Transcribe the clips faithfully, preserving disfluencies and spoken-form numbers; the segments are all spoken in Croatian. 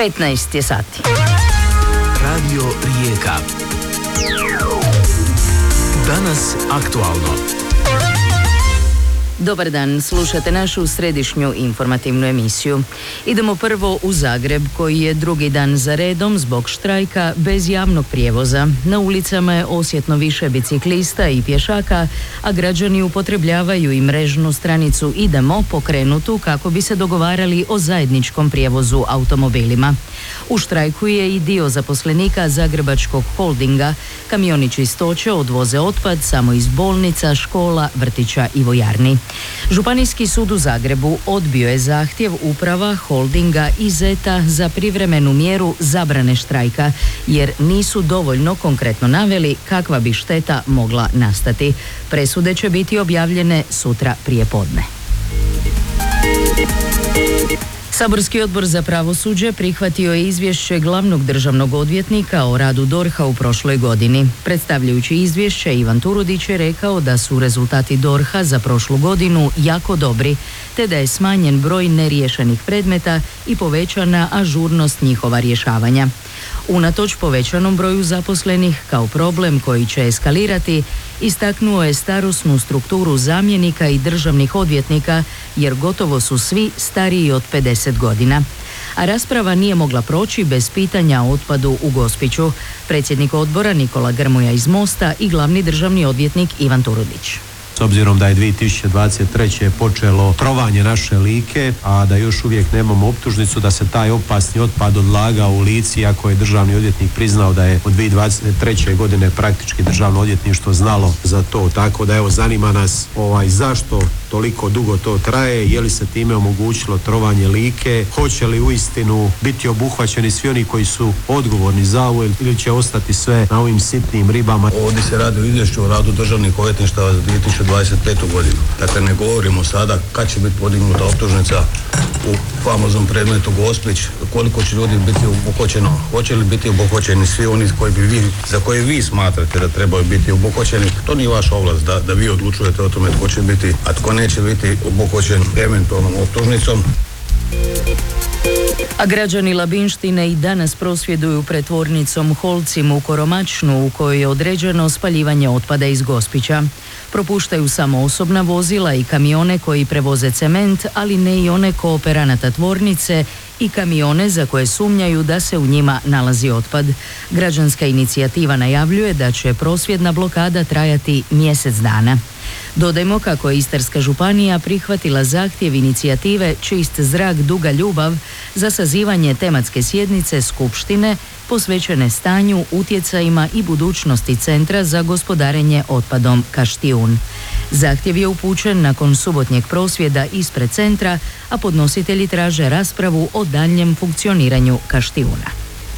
petnaest je sati. Radio Rijeka. Danas aktualno. Dobar dan, slušate našu središnju informativnu emisiju. Idemo prvo u Zagreb, koji je drugi dan za redom zbog štrajka bez javnog prijevoza. Na ulicama je osjetno više biciklista i pješaka, a građani upotrebljavaju i mrežnu stranicu Idemo, pokrenutu kako bi se dogovarali o zajedničkom prijevozu automobilima. U štrajku je i dio zaposlenika Zagrebačkog holdinga. Kamioni čistoće odvoze otpad samo iz bolnica, škola, vrtića i vojarni. Županijski sud u Zagrebu odbio je zahtjev uprava, holdinga i zeta za privremenu mjeru zabrane štrajka, jer nisu dovoljno konkretno naveli kakva bi šteta mogla nastati. Presude će biti objavljene sutra prijepodne. Saborski odbor za pravosuđe prihvatio je izvješće glavnog državnog odvjetnika o radu D O R H-a u prošloj godini. Predstavljajući izvješće, Ivan Turudić je rekao da su rezultati D O R H-a za prošlu godinu jako dobri, te da je smanjen broj neriješenih predmeta i povećana ažurnost njihova rješavanja. Unatoč povećanom broju zaposlenih kao problem koji će eskalirati, istaknuo je starosnu strukturu zamjenika i državnih odvjetnika, jer gotovo su svi stariji od pedeset godina. A rasprava nije mogla proći bez pitanja o otpadu u Gospiću. Predsjednik odbora Nikola Grmoja iz Mosta i glavni državni odvjetnik Ivan Turudić. S obzirom da je dvije tisuće dvadeset treće počelo trovanje naše Like, a da još uvijek nemamo optužnicu da se taj opasni otpad odlagao u Lici, iako je državni odvjetnik priznao da je od dvije tisuće dvadeset treće godine praktički državno odvjetništvo znalo za to. Tako da evo, zanima nas ovaj, zašto toliko dugo to traje, je li se time omogućilo trovanje Like, hoće li uistinu biti obuhvaćeni svi oni koji su odgovorni za ovo ili će ostati sve na ovim sitnim ribama. Ovdje se radi o izvješću o radu državnih odvjetništava za dvije tisuće dvadeset petu godinu. Dakle, ne govorimo sada kad će biti podignuta optužnica u famoznom predmetu Gospić, koliko će ljudi biti obuhvaćeno, hoće li biti obuhvaćeni svi oni koji bi vi, za koje vi smatrate da trebaju biti obuhvaćeni. To nije vaša ovlast da, da vi odlučujete o tome tko će biti, a tko neće biti obuhvaćen eventualnom optužnicom. A građani Labinštine i danas prosvjeduju pred tvornicom Holcim u Koromačnu, u kojoj je određeno spaljivanje otpada iz Gospića. Propuštaju samo osobna vozila i kamione koji prevoze cement, ali ne i one kooperanata tvornice i kamione za koje sumnjaju da se u njima nalazi otpad. Građanska inicijativa najavljuje da će prosvjedna blokada trajati mjesec dana. Dodajmo kako je Istarska županija prihvatila zahtjev inicijative Čist zrak, duga ljubav za sazivanje tematske sjednice skupštine posvećene stanju, utjecajima i budućnosti Centra za gospodarenje otpadom Kaštijun. Zahtjev je upućen nakon subotnjeg prosvjeda ispred centra, a podnositelji traže raspravu o daljnjem funkcioniranju Kaštijuna.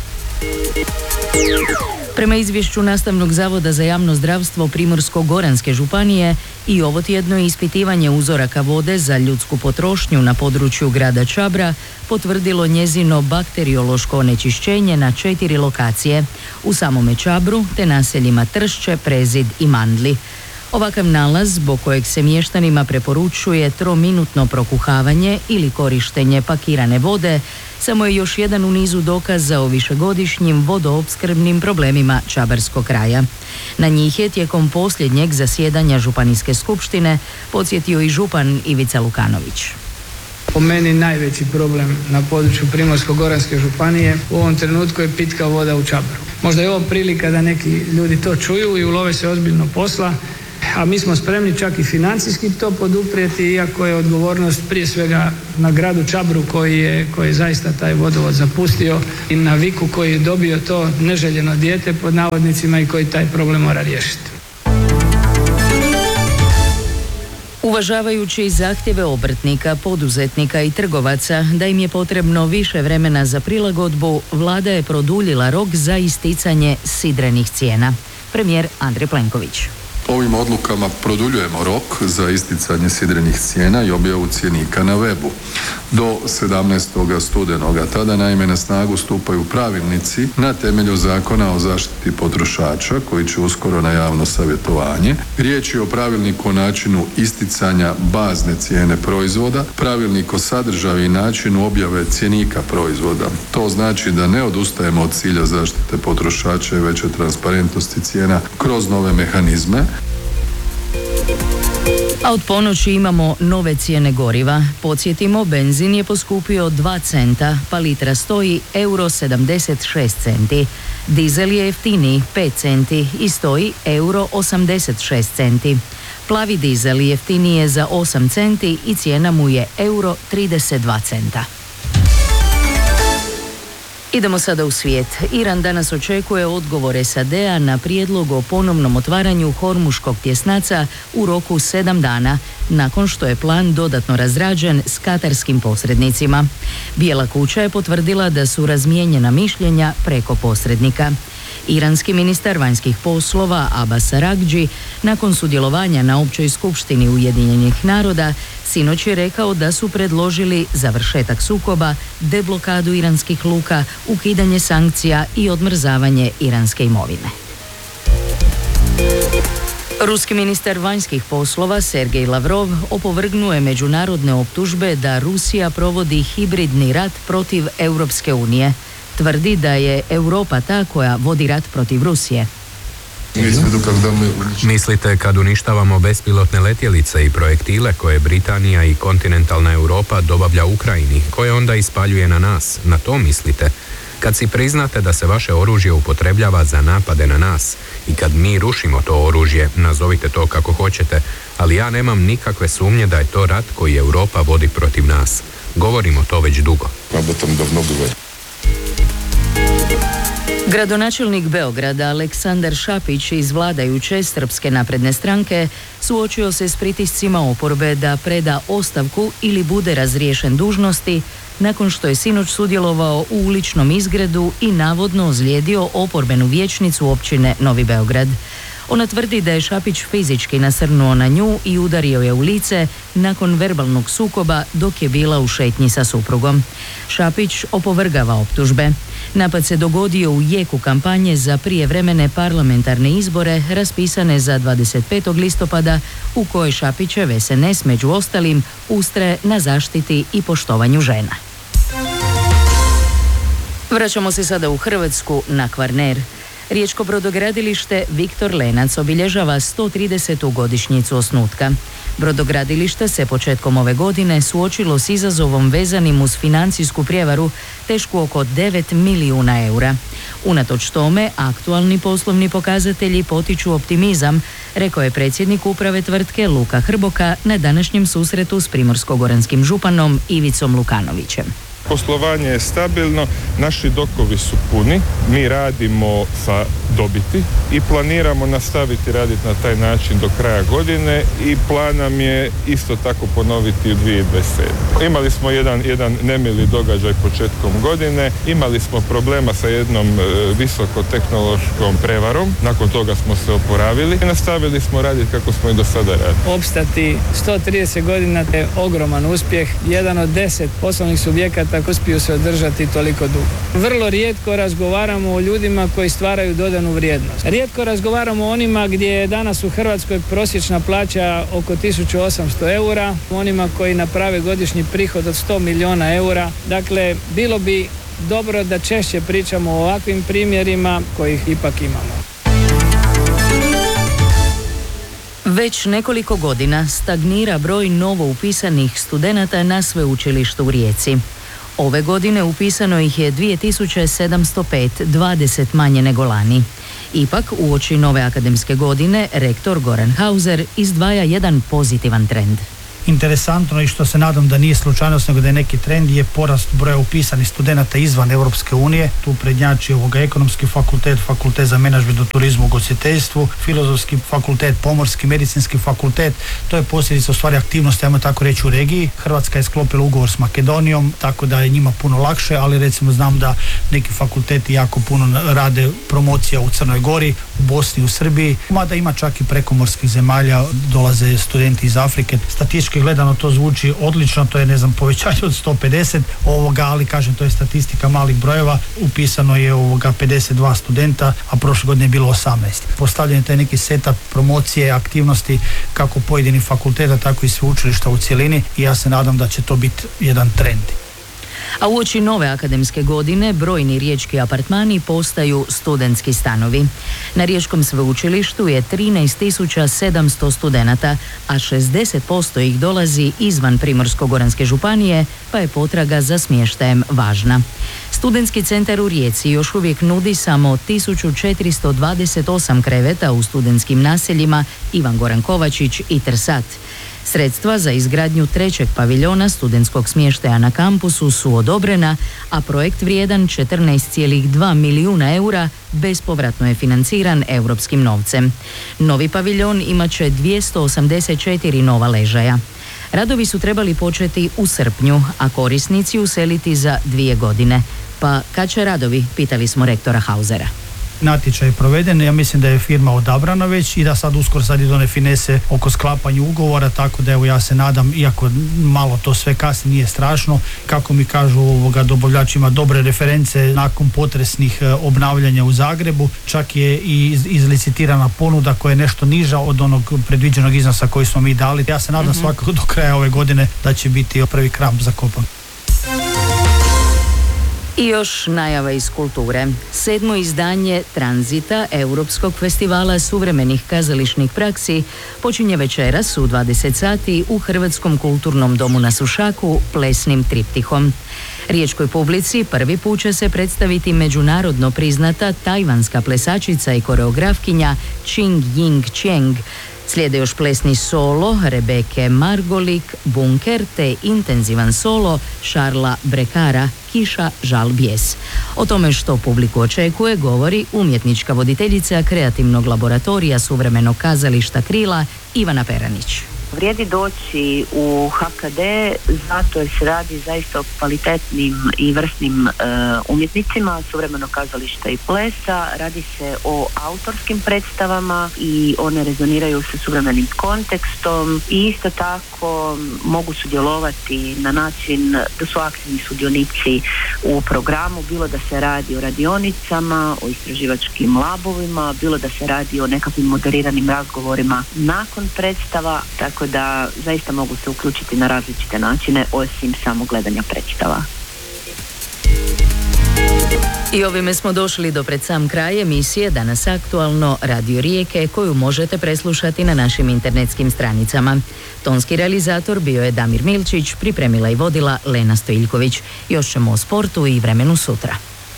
Prema izvješću Nastavnog zavoda za javno zdravstvo Primorsko-goranske županije, i ovo tjedno ispitivanje uzoraka vode za ljudsku potrošnju na području grada Čabra potvrdilo njezino bakteriološko onečišćenje na četiri lokacije, u samome Čabru te naseljima Tršće, Prezid i Mandli. Ovakav nalaz, zbog kojeg se mještanima preporučuje trominutno prokuhavanje ili korištenje pakirane vode, samo je još jedan u nizu dokaza o višegodišnjim vodoopskrbnim problemima Čabarskog kraja. Na njih je tijekom posljednjeg zasjedanja Županijske skupštine podsjetio i župan Ivica Lukanović. Po meni najveći problem na području Primorsko-goranske županije u ovom trenutku je pitka voda u Čabru. Možda je ovo prilika da neki ljudi to čuju i ulove se ozbiljno posla, a mi smo spremni čak i financijski to poduprijeti, iako je odgovornost prije svega na gradu Čabru koji je, koji je zaista taj vodovod zapustio, i na Viku koji je dobio to neželjeno dijete pod navodnicima i koji taj problem mora riješiti. Uvažavajući zahtjeve obrtnika, poduzetnika i trgovaca da im je potrebno više vremena za prilagodbu, vlada je produljila rok za isticanje sidrenih cijena. Premijer Andrej Plenković. Ovim odlukama produljujemo rok za isticanje sidrenih cijena i objavu cjenika na webu do sedamnaestog studenoga. Tada naime na snagu stupaju pravilnici na temelju Zakona o zaštiti potrošača koji će uskoro na javno savjetovanje. Riječ je o pravilniku o načinu isticanja bazne cijene proizvoda, pravilnik o sadržaju i načinu objave cjenika proizvoda. To znači da ne odustajemo od cilja zaštite potrošača i veće transparentnosti cijena kroz nove mehanizme. A od ponoći imamo nove cijene goriva. Podsjetimo, benzin je poskupio dva centa, pa litra stoji euro sedamdeset šest centi. Dizel je jeftiniji pet centi i stoji euro osamdeset šest centi. Plavi dizel jeftiniji je za osam centi i cijena mu je euro trideset dva centa. Idemo sada u svijet. Iran danas očekuje odgovor S A D-a na prijedlog o ponovnom otvaranju Hormuškog tjesnaca u roku sedam dana, nakon što je plan dodatno razrađen s katarskim posrednicima. Bijela kuća je potvrdila da su razmijenjena mišljenja preko posrednika. Iranski ministar vanjskih poslova Abbas Araghchi nakon sudjelovanja na općoj skupštini Ujedinjenih naroda sinoć je rekao da su predložili završetak sukoba, deblokadu iranskih luka, ukidanje sankcija i odmrzavanje iranske imovine. Ruski ministar vanjskih poslova Sergej Lavrov opovrgnuo je međunarodne optužbe da Rusija provodi hibridni rat protiv Europske unije. Tvrdi da je Europa ta koja vodi rat protiv Rusije. Mislite kad uništavamo bespilotne letjelice i projektile koje Britanija i kontinentalna Europa dobavlja Ukrajini, koje onda ispaljuje na nas, na to mislite? Kad si priznate da se vaše oružje upotrebljava za napade na nas i kad mi rušimo to oružje, nazovite to kako hoćete, ali ja nemam nikakve sumnje da je to rat koji Europa vodi protiv nas. Govorimo to već dugo. Gradonačelnik Beograda Aleksandar Šapić iz vladajuće Srpske napredne stranke suočio se s pritiscima oporbe da preda ostavku ili bude razriješen dužnosti nakon što je sinoć sudjelovao u uličnom izgredu i navodno ozlijedio oporbenu vijećnicu općine Novi Beograd. Ona tvrdi da je Šapić fizički nasrnuo na nju i udario je u lice nakon verbalnog sukoba dok je bila u šetnji sa suprugom. Šapić opovrgava optužbe. Napad se dogodio u jeku kampanje za prijevremene parlamentarne izbore raspisane za dvadeset petog listopada u kojoj Šapićev S N S među ostalim ustraje na zaštiti i poštovanju žena. Vraćamo se sada u Hrvatsku na Kvarner. Riječko brodogradilište Viktor Lenac obilježava sto tridesetu godišnjicu osnutka. Brodogradilište se početkom ove godine suočilo s izazovom vezanim uz financijsku prijevaru tešku oko devet milijuna eura. Unatoč tome, aktualni poslovni pokazatelji potiču optimizam, rekao je predsjednik uprave tvrtke Luka Hrboka na današnjem susretu s primorsko-goranskim županom Ivicom Lukanovićem. Poslovanje je stabilno, naši dokovi su puni, mi radimo sa dobiti i planiramo nastaviti raditi na taj način do kraja godine i plan nam je isto tako ponoviti u dvije tisuće dvadeset sedme. Imali smo jedan, jedan nemili događaj početkom godine, imali smo problema sa jednom e, visokotehnološkom prevarom, nakon toga smo se oporavili i nastavili smo raditi kako smo i do sada radili. Opstati sto trideset godina je ogroman uspjeh, jedan od deset poslovnih subjekata koji uspiju se održati toliko dugo. Vrlo rijetko razgovaramo o ljudima koji stvaraju dodanu vrijednost. Rijetko razgovaramo o onima gdje je danas u Hrvatskoj prosječna plaća oko tisuću osamsto eura, onima koji naprave godišnji prihod od sto milijuna eura. Dakle, bilo bi dobro da češće pričamo o ovakvim primjerima kojih ipak imamo. Već nekoliko godina stagnira broj novo upisanih studenata na sveučilištu u Rijeci. Ove godine upisano ih je dvije tisuće sedamsto pet, dvadeset manje nego lani. Ipak, uoči nove akademske godine, rektor Goran Hauser izdvaja jedan pozitivan trend. interesantno i što se nadam da nije slučajnost nego da je neki trend je porast broja upisanih studenata izvan Europske unije. Tu prednjači ovoga ekonomski fakultet, fakultet za menadžment u turizmu, ugostiteljstvu, filozofski fakultet, pomorski, medicinski fakultet. To je posljedica u stvari aktivnosti, ajmo tako reći, u regiji. Hrvatska je sklopila ugovor s Makedonijom, tako da je njima puno lakše, ali recimo znam da neki fakulteti jako puno rade promocija u Crnoj Gori, u Bosni, u Srbiji, mada ima čak i prekomorskih zemalja, dolaze studenti iz Afrike. Statistički gledano to zvuči odlično, to je ne znam povećanje od sto pedeset ovoga, ali kažem to je statistika malih brojeva, upisano je ovoga pedeset dva studenta, a prošle godine je bilo osamnaest. Postavljen je taj neki setup promocije, aktivnosti kako pojedinih fakulteta, tako i sveučilišta u cjelini i ja se nadam da će to biti jedan trend. A uoči nove akademske godine brojni riječki apartmani postaju studentski stanovi. Na Riječkom sveučilištu je trinaest tisuća sedamsto studenata, a šezdeset posto ih dolazi izvan Primorsko-goranske županije, pa je potraga za smještajem važna. Studentski centar u Rijeci još uvijek nudi samo tisuću četiristo dvadeset osam kreveta u studentskim naseljima Ivan Goran Kovačić i Trsat. Sredstva za izgradnju trećeg paviljona studentskog smještaja na kampusu su odobrena, a projekt vrijedan četrnaest zarez dva milijuna eura bespovratno je financiran europskim novcem. Novi paviljon imat će dvjesto osamdeset četiri nova ležaja. Radovi su trebali početi u srpnju, a korisnici useliti za dvije godine. Pa kad će radovi, pitali smo rektora Hausera. Natječaj je proveden, ja mislim da je firma odabrana već i da sad uskoro sad idu one finese oko sklapanja ugovora, tako da evo ja se nadam, iako malo to sve kasnije nije strašno, kako mi kažu ovoga dobavljač ima dobre reference nakon potresnih obnavljanja u Zagrebu, čak je i iz, izlicitirana ponuda koja je nešto niža od onog predviđenog iznosa koji smo mi dali. Ja se nadam mm-hmm. svakako do kraja ove godine da će biti prvi kramp zakopan. I još najava iz kulture. Sedmo izdanje Tranzita Europskog festivala suvremenih kazališnih praksi počinje večeras u dvadeset sati u Hrvatskom kulturnom domu na Sušaku plesnim triptihom. Riječkoj publici prvi put će se predstaviti međunarodno priznata tajvanska plesačica i koreografkinja Ching Ying Cheng. Slijede još plesni solo Rebeke Margolik, Bunker te intenzivan solo Šarla Brekara, Kiša, žal, bijes. O tome što publiku očekuje govori umjetnička voditeljica kreativnog laboratorija suvremenog kazališta Krila Ivana Peranić. Vrijedi doći u H K D zato jer se radi zaista o kvalitetnim i vrsnim e, umjetnicima suvremenog kazališta i plesa. Radi se o autorskim predstavama i one rezoniraju sa suvremenim kontekstom i isto tako mogu sudjelovati na način da su aktivni sudionici u programu, bilo da se radi o radionicama, o istraživačkim labovima, bilo da se radi o nekakvim moderiranim razgovorima nakon predstava, tako da zaista mogu se uključiti na različite načine osim samo gledanja predstava. I ovime smo došli do pred sam kraj emisije Danas aktualno Radio Rijeke, koju možete preslušati na našim internetskim stranicama. Tonski realizator bio je Damir Milčić, pripremila i vodila Lena Stojiljković. Još ćemo o sportu i vremenu sutra.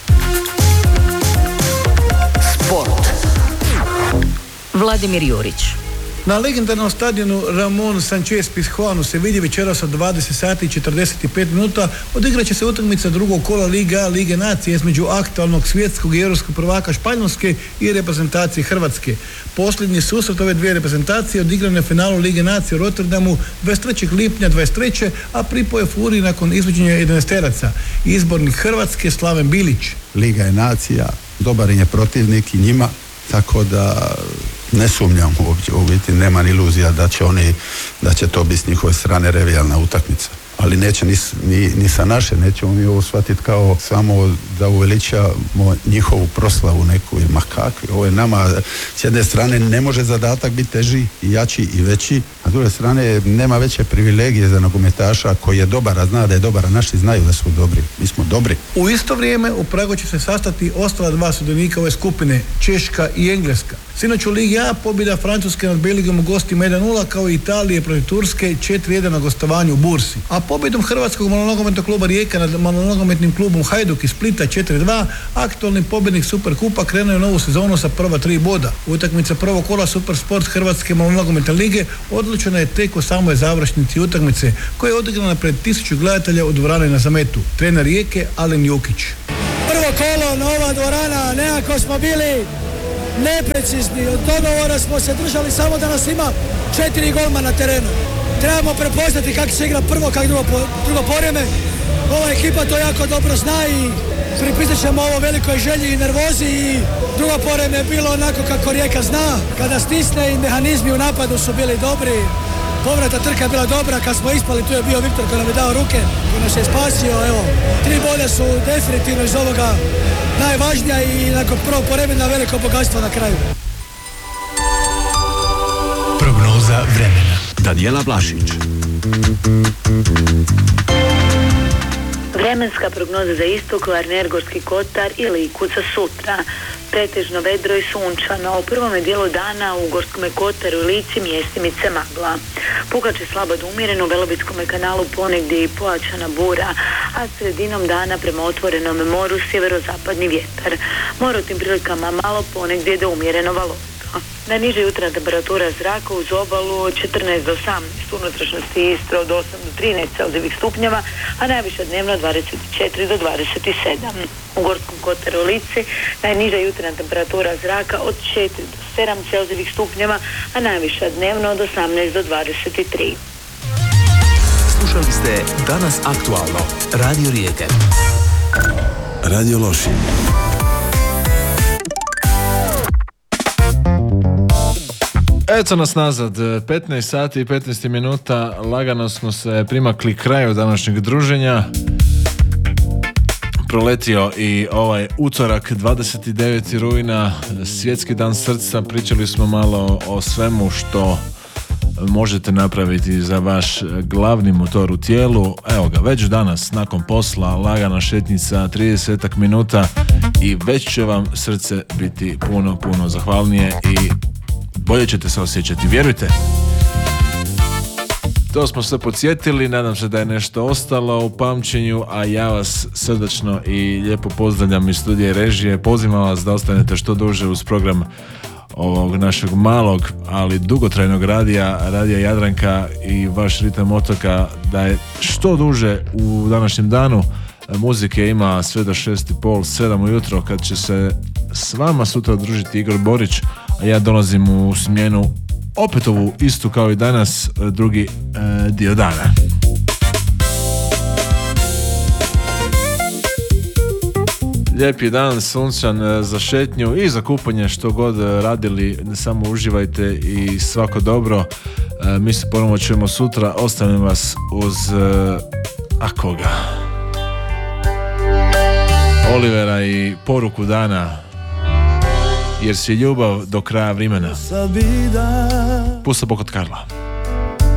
Sport. Vladimir Jurić. Na legendarnom stadionu Ramon Sanchez Pizjuanu se vidi večeras od dvadeset sati i četrdeset pet minuta odigrat će se utakmica drugog kola Lige A Lige nacije između aktualnog svjetskog i europskog prvaka Španjolske i reprezentacije Hrvatske. Posljednji susret ove dvije reprezentacije odigran je finalu Lige nacije u Rotterdamu dvadeset trećeg lipnja dvadeset treće a pripao je Furi nakon izvođenja jedanaesteraca. Izbornik Hrvatske Slaven Bilić. Liga je nacija, dobar je protivnik i njima, tako da ne sumnjam uopće, u biti nemam iluzija da će oni, da će to biti s njihove strane revijalna utakmica. Ali neće ni, ni, ni sa naše, nećemo mi ovo shvatiti kao samo da uveličamo njihovu proslavu neku, ma kakvi, ovo je nama, s jedne strane ne može zadatak biti teži i jači i veći, a s druge strane nema veće privilegije za nogometaša koji je dobar, a zna da je dobar, a naši znaju da su dobri, mi smo dobri. U isto vrijeme u Pragu će se sastati ostala dva sudionika ove skupine, Češka i Engleska. Sinoć u Ligi A pobjeda Francuske nad Belgijom u gostima jedan nula, kao i Italije protiv Turske četiri jedan na gostovanju u Bursi. A pobjedom Hrvatskog malonogometnog kluba Rijeka nad malonogometnim klubom Hajduk iz Splita četiri dva, aktualni pobjednik Superkupa krenuo je u novu sezonu sa prva tri boda. Utakmica prvog kola Supersport Hrvatske malonogometne lige odlučena je tek u samoj završnici utakmice, koja je odigrana pred tisuću gledatelja u dvorani na Zametu. Trener Rijeke Alen Jukić. Prvo kolo, nova dvorana, nekako smo bili neprecizni, od dogovora smo se držali samo da nas ima četiri golma na terenu. Trebamo prepoznati kako se igra prvo, kako drugo, drugo poreme. Ova ekipa to jako dobro zna i pripisat ćemo ovo velikoj želji i nervozi i drugo poreme je bilo onako kako Rijeka zna. Kada stisne i mehanizmi u napadu su bili dobri, povrata trka je bila dobra, kad smo ispali tu je bio Viktor koji nam je dao ruke, koji nas je spasio, evo. Tri boda su definitivno iz ovoga najvažnija i nakon prvog poremena veliko bogatstvo na kraju. Prognoza vremena. Danijela Vlašić. Vremenska prognoza za istok, Kvarner, Gorski kotar i Liku za sutra. Pretežno vedro i sunčano. U prvome dijelu dana u Gorskom kotaru i Lici mjestimice magla. Pukače slabo do umjereno, u Velebitskom kanalu ponegdje i pojačana bura, a sredinom dana prema otvorenom moru sjeverozapadni vjetar. More u tim prilikama malo ponegdje do umjereno valovito. Najniža jutarnja temperatura zraka uz obalu četrnaest do osamnaest, unutrašnjosti Istra od osam do trinaest celzijevih stupnjeva, a najviša dnevno dvadeset četiri do dvadeset sedam. U Gorskom kotaru i Lici najniža jutarnja temperatura zraka od četiri do sedam celzijevih stupnjeva, a najviša dnevno od osamnaest do dvadeset tri. Slušali ste Danas aktualno. Radio Rijeke. Radio Lošinj. Eto nas nazad, petnaest sati i petnaest minuta, lagano smo se primakli kraju današnjeg druženja. Proletio i ovaj utorak, dvadeset deveti rujna, svjetski dan srca. Pričali smo malo o svemu što možete napraviti za vaš glavni motor u tijelu. Evo ga, već danas, nakon posla, lagana šetnica, trideset minuta i već će vam srce biti puno, puno zahvalnije i bolje ćete se osjećati, vjerujte. To smo se podsjetili, nadam se da je nešto ostalo u pamćenju, a ja vas srdačno i lijepo pozdravljam iz studija režije. Pozivam vas da ostanete što duže uz program ovog našeg malog, ali dugotrajnog radija, radija Jadranka i vaš ritam otoka, da je što duže u današnjem danu. Muzike ima sve do šest i pol, sedam ujutro, kad će se s vama sutra družiti Igor Borić, a ja dolazim u smjenu opet ovu istu kao i danas, drugi e, dio dana. Lijep je dan, sunčan za šetnju i za kupanje, što god radili, samo uživajte i svako dobro. E, mi se ponovno čujemo sutra, ostavim vas uz e, a koga? Olivera i poruku dana, jer si ljubav do kraja vremena. Pusa pokot Karla.